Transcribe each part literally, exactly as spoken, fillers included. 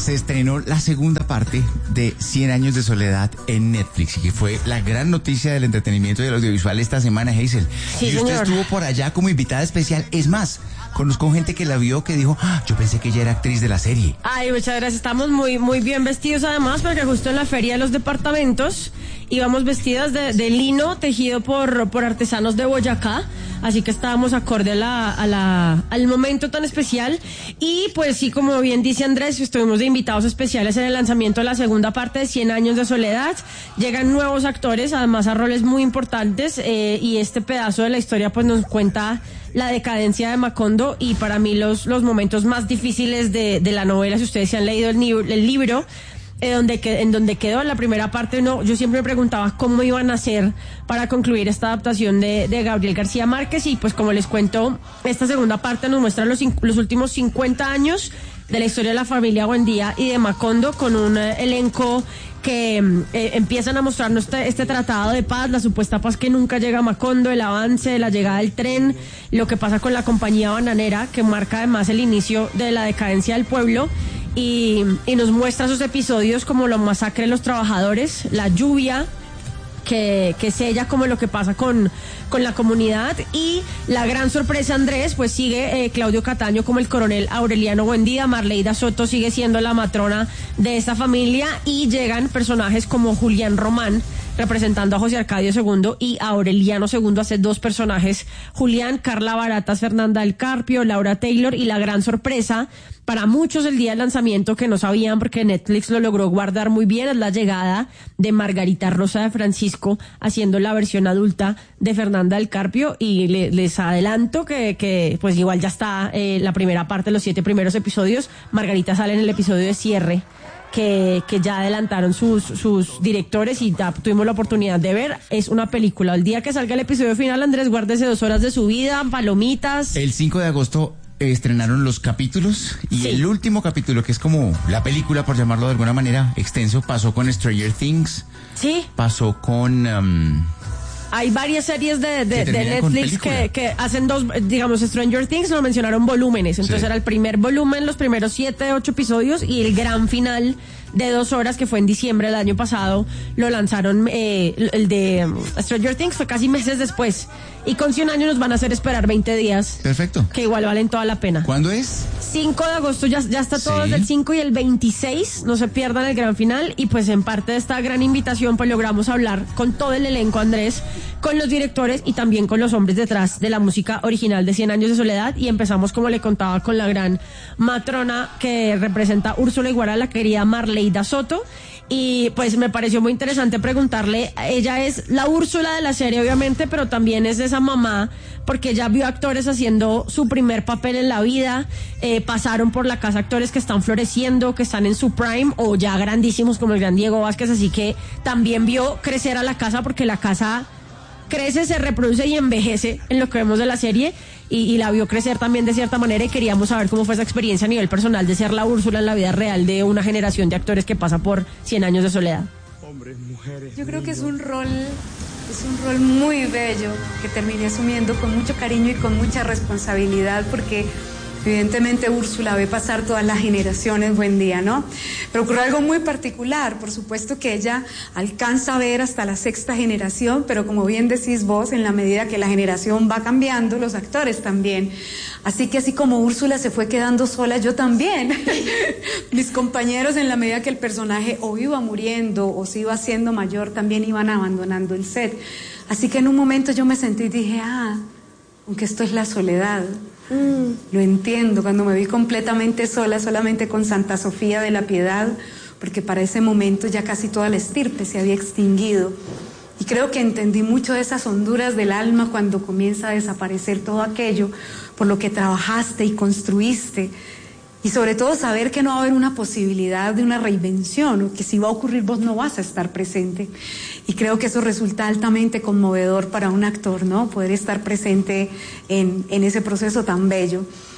se estrenó la segunda parte de Cien años de soledad en Netflix, y que fue la gran noticia del entretenimiento y del audiovisual esta semana, Hazel. Sí, y usted señor. estuvo por allá como invitada especial. Es más, conozco gente que la vio que dijo, ah, yo pensé que ella era actriz de la serie. Ay, muchas gracias. Estamos muy, muy bien vestidos además, porque justo en la feria de los departamentos íbamos vestidas de, de lino tejido por, por artesanos de Boyacá. Así que estábamos acorde a la, a la, al momento tan especial. Y pues sí, como bien dice Andrés, estuvimos de invitados especiales en el lanzamiento de la segunda parte de Cien años de soledad. Llegan nuevos actores, además a roles muy importantes, eh, y este pedazo de la historia pues nos cuenta la decadencia de Macondo, y para mí los, los momentos más difíciles de, de la novela, si ustedes se han leído el, el libro, Eh, donde que, en donde quedó la primera parte. No, yo siempre me preguntaba cómo iban a hacer para concluir esta adaptación de, de Gabriel García Márquez, y pues como les cuento, esta segunda parte nos muestra los, los últimos cincuenta años de la historia de la familia Buendía y de Macondo, con un eh, elenco que eh, empiezan a mostrarnos este, este tratado de paz, la supuesta paz que nunca llega a Macondo, el avance, la llegada del tren, lo que pasa con la compañía bananera, que marca además el inicio de la decadencia del pueblo. Y, y nos muestra esos episodios como la masacre de los trabajadores, la lluvia que, que sella como lo que pasa con, con la comunidad, y la gran sorpresa, Andrés, pues sigue eh, Claudio Cataño como el coronel Aureliano Buendía, Marleida Soto sigue siendo la matrona de esta familia, y llegan personajes como Julián Román representando a José Arcadio segundo y a Aureliano segundo, hace dos personajes, Julián, Carla Baratas, Fernanda del Carpio, Laura Taylor, y la gran sorpresa para muchos el día del lanzamiento, que no sabían porque Netflix lo logró guardar muy bien, es la llegada de Margarita Rosa de Francisco haciendo la versión adulta de Fernanda del Carpio, y le, les adelanto que, que pues igual ya está eh, la primera parte, los siete primeros episodios. Margarita sale en el episodio de cierre que, que ya adelantaron sus, sus directores, y ya tuvimos la oportunidad de ver. Es una película. El día que salga el episodio final, Andrés, guárdese dos horas de su vida, palomitas. El cinco de agosto estrenaron los capítulos, y Sí. el último capítulo, que es como la película, por llamarlo de alguna manera, extenso, pasó con Stranger Things, Sí. pasó con... Um, Hay varias series de, de, Que de terminan con Netflix película. que, que hacen dos, digamos, Stranger Things lo mencionaron volúmenes, entonces Sí. era el primer volumen, los primeros siete, ocho episodios, y el gran final de dos horas, que fue en diciembre del año pasado, lo lanzaron. Eh, el de um, Stranger Things fue casi meses después, y con cien años nos van a hacer esperar veinte días, perfecto. que igual valen toda la pena. ¿Cuándo es? cinco de agosto ya, ya está todo, Sí. desde el cinco y el veintiséis, no se pierdan el gran final. Y pues en parte de esta gran invitación pues logramos hablar con todo el elenco, Andrés, con los directores y también con los hombres detrás de la música original de Cien años de soledad, y empezamos, como le contaba, con la gran matrona que representa Úrsula Iguara, la querida Marleida Soto. Y pues me pareció muy interesante preguntarle, ella es la Úrsula de la serie obviamente, pero también es esa mamá, porque ella vio actores haciendo su primer papel en la vida, eh, pasaron por la casa actores que están floreciendo, que están en su prime, o ya grandísimos como el gran Diego Vázquez, así que también vio crecer a la casa, porque la casa crece, se reproduce y envejece en lo que vemos de la serie, y, y la vio crecer también de cierta manera, y queríamos saber cómo fue esa experiencia a nivel personal de ser la Úrsula en la vida real de una generación de actores que pasa por Cien años de soledad. Hombres, mujeres. Yo creo que es un rol, es un rol muy bello que terminé asumiendo con mucho cariño y con mucha responsabilidad, porque evidentemente Úrsula ve pasar todas las generaciones, buen día, ¿no? Pero ocurre algo muy particular, por supuesto que ella alcanza a ver hasta la sexta generación, pero como bien decís vos, en la medida que la generación va cambiando, los actores también. Así que así como Úrsula se fue quedando sola, yo también. Mis compañeros, en la medida que el personaje o iba muriendo o se iba haciendo mayor, también iban abandonando el set. Así que en un momento yo me sentí y dije, ah, aunque esto es la soledad. Mm. Lo entiendo, cuando me vi completamente sola, solamente con Santa Sofía de la Piedad, porque para ese momento ya casi toda la estirpe se había extinguido. Y creo que entendí mucho de esas honduras del alma cuando comienza a desaparecer todo aquello por lo que trabajaste y construiste. Y sobre todo saber que no va a haber una posibilidad de una reinvención, o que si va a ocurrir vos no vas a estar presente. Y creo que eso resulta altamente conmovedor para un actor, ¿no? Poder estar presente en, en ese proceso tan bello.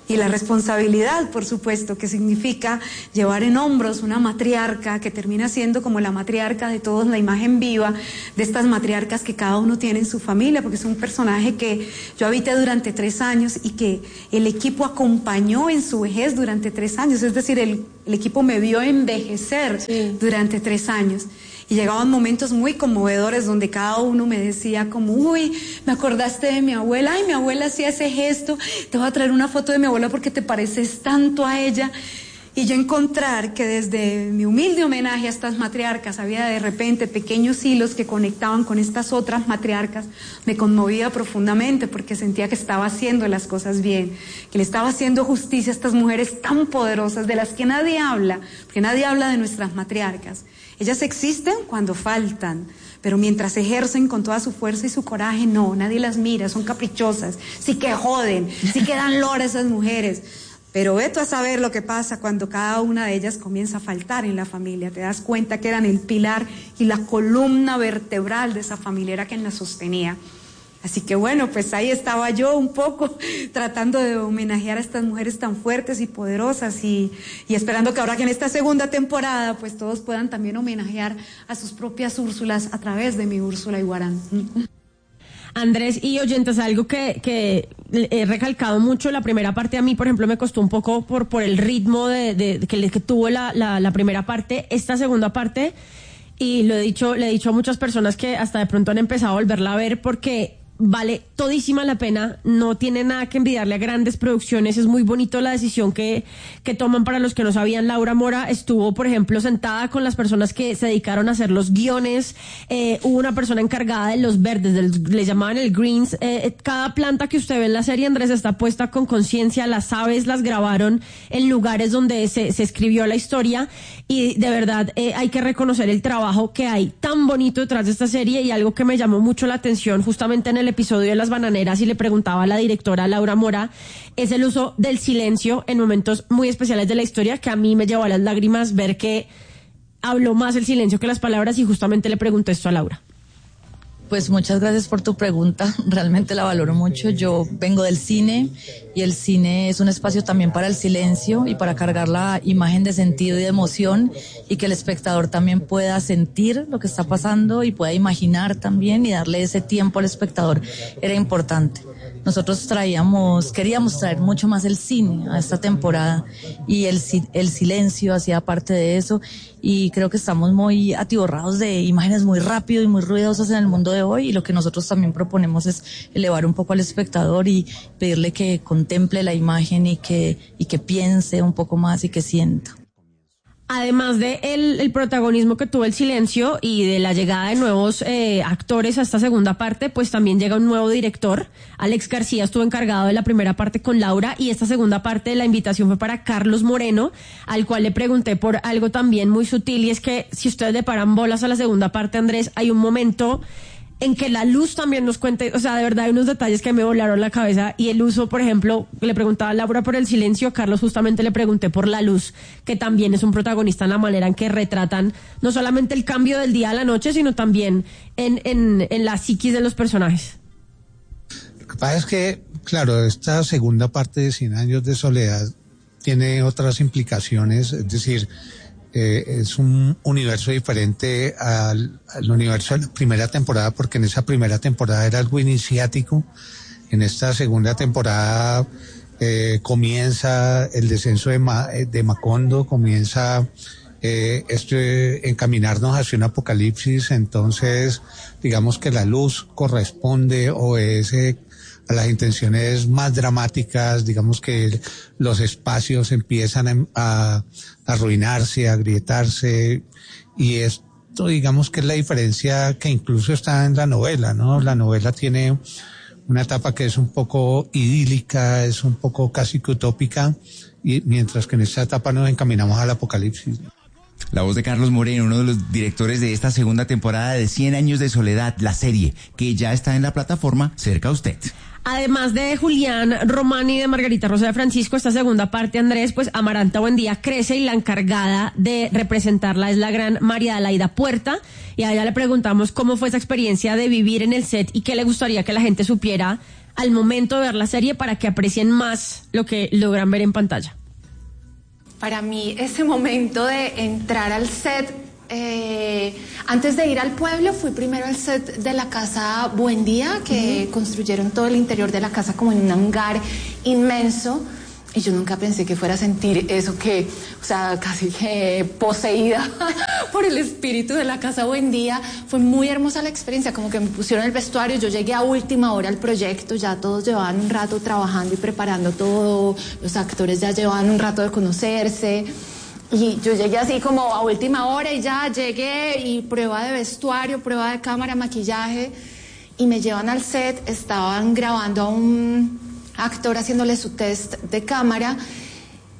Y la responsabilidad, por supuesto, que significa llevar en hombros una matriarca que termina siendo como la matriarca de todos, la imagen viva de estas matriarcas que cada uno tiene en su familia, porque es un personaje que yo habité durante tres años y que el equipo acompañó en su vejez durante tres años, es decir, el, el equipo me vio envejecer sí. durante tres años. Y llegaban momentos muy conmovedores donde cada uno me decía como, uy, me acordaste de mi abuela, ay, mi abuela hacía ese gesto, te voy a traer una foto de mi abuela porque te pareces tanto a ella. Y yo encontrar que desde mi humilde homenaje a estas matriarcas había de repente pequeños hilos que conectaban con estas otras matriarcas, me conmovía profundamente porque sentía que estaba haciendo las cosas bien, que le estaba haciendo justicia a estas mujeres tan poderosas de las que nadie habla, porque nadie habla de nuestras matriarcas. Ellas existen cuando faltan, pero mientras ejercen con toda su fuerza y su coraje, no, nadie las mira, son caprichosas, sí que joden, sí que dan lora a esas mujeres. Pero vete a saber lo que pasa cuando cada una de ellas comienza a faltar en la familia. Te das cuenta que eran el pilar y la columna vertebral de esa familia, era quien la sostenía. Así que bueno, pues ahí estaba yo un poco tratando de homenajear a estas mujeres tan fuertes y poderosas y, y esperando que ahora que en esta segunda temporada pues todos puedan también homenajear a sus propias Úrsulas a través de mi Úrsula Iguarán. Andrés y oyentes, algo que, que he recalcado mucho, la primera parte a mí, por ejemplo, me costó un poco por, por el ritmo de, de, de que, que tuvo la, la, la primera parte. Esta segunda parte, y lo he dicho, le he dicho a muchas personas que hasta de pronto han empezado a volverla a ver porque vale todísima la pena, no tiene nada que envidiarle a grandes producciones, es muy bonito la decisión que, que toman. Para los que no sabían, Laura Mora estuvo, por ejemplo, sentada con las personas que se dedicaron a hacer los guiones, eh, hubo una persona encargada de los verdes, del, le llamaban el greens, eh, cada planta que usted ve en la serie, Andrés, está puesta con conciencia, las aves las grabaron en lugares donde se, se escribió la historia y de verdad eh, hay que reconocer el trabajo que hay tan bonito detrás de esta serie. Y algo que me llamó mucho la atención justamente en el episodio de las bananeras y le preguntaba a la directora Laura Mora es el uso del silencio en momentos muy especiales de la historia, que a mí me llevó a las lágrimas ver que habló más el silencio que las palabras, y justamente le pregunté esto a Laura. Pues muchas gracias por tu pregunta, realmente la valoro mucho. Yo vengo del cine y el cine es un espacio también para el silencio y para cargar la imagen de sentido y de emoción y que el espectador también pueda sentir lo que está pasando y pueda imaginar también y darle ese tiempo al espectador. Era importante. Nosotros traíamos, queríamos traer mucho más el cine a esta temporada y el, el silencio hacía parte de eso, y creo que estamos muy atiborrados de imágenes muy rápido y muy ruidosas en el mundo de hoy, y lo que nosotros también proponemos es elevar un poco al espectador y pedirle que contemple la imagen y que, y que piense un poco más y que sienta. Además de el, el protagonismo que tuvo el silencio y de la llegada de nuevos eh, actores a esta segunda parte, pues también llega un nuevo director. Alex García estuvo encargado de la primera parte con Laura, y esta segunda parte la invitación fue para Carlos Moreno, al cual le pregunté por algo también muy sutil, y es que si ustedes le paran bolas a la segunda parte, Andrés, hay un momento en que la luz también nos cuente, o sea, de verdad hay unos detalles que me volaron la cabeza, y el uso, por ejemplo, le preguntaba a Laura por el silencio, a Carlos justamente le pregunté por la luz, que también es un protagonista en la manera en que retratan no solamente el cambio del día a la noche, sino también en, en, en la psiquis de los personajes. Lo que pasa es que, claro, esta segunda parte de Cien Años de Soledad tiene otras implicaciones, es decir, Eh, es un universo diferente al, al universo de la primera temporada, porque en esa primera temporada era algo iniciático. En esta segunda temporada eh, comienza el descenso de, Ma, de Macondo, comienza eh, este, encaminarnos hacia un apocalipsis. Entonces, digamos que la luz corresponde o es eh, a las intenciones más dramáticas, digamos que los espacios empiezan a, a arruinarse, a agrietarse, y esto digamos que es la diferencia que incluso está en la novela, ¿no? La novela tiene una etapa que es un poco idílica, es un poco casi que utópica, y mientras que en esta etapa nos encaminamos al apocalipsis. La voz de Carlos Moreno, uno de los directores de esta segunda temporada de Cien Años de Soledad, la serie, que ya está en la plataforma cerca a usted. Además de Julián Román y de Margarita Rosa de Francisco, esta segunda parte, Andrés, pues Amaranta Buendía crece, y la encargada de representarla es la gran María Adelaida Puerta, y a ella le preguntamos cómo fue esa experiencia de vivir en el set y qué le gustaría que la gente supiera al momento de ver la serie para que aprecien más lo que logran ver en pantalla? Para mí, ese momento de entrar al set, eh, antes de ir al pueblo, fui primero al set de la casa Buendía, que uh-huh. construyeron todo el interior de la casa como en un hangar inmenso. Y yo nunca pensé que fuera a sentir eso que, o sea, casi que poseída por el espíritu de la casa Buendía. Fue muy hermosa la experiencia, como que me pusieron el vestuario, yo llegué a última hora al proyecto, ya todos llevaban un rato trabajando y preparando todo, los actores ya llevaban un rato de conocerse. Y yo llegué así como a última hora y ya llegué y prueba de vestuario, prueba de cámara, maquillaje. Y me llevan al set, estaban grabando a un actor haciéndole su test de cámara